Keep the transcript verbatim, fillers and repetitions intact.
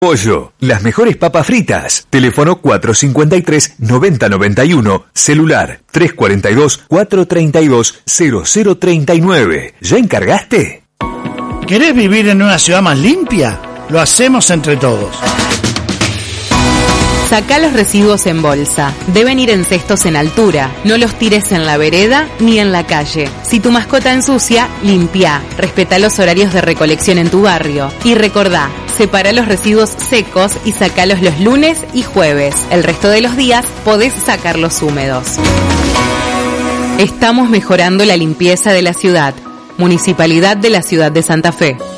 Pollo, las mejores papas fritas. Teléfono cuatro cinco tres, noventa noventa y uno. Celular tres cuatro dos, cuatro tres dos, cero cero tres nueve. ¿Ya encargaste? ¿Querés vivir en una ciudad más limpia? Lo hacemos entre todos. Sacá los residuos en bolsa. Deben ir en cestos en altura. No los tires en la vereda ni en la calle. Si tu mascota ensucia, limpia. Respetá los horarios de recolección en tu barrio. Y recordá, separa los residuos secos y sacalos los lunes y jueves. El resto de los días podés sacarlos húmedos. Estamos mejorando la limpieza de la ciudad. Municipalidad de la Ciudad de Santa Fe.